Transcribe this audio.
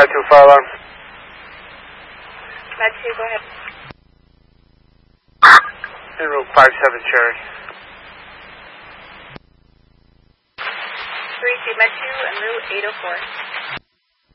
Med 2 fire alarm. Med 2, go ahead. En route 57 Cherry. 3 to Med 2 and route 804.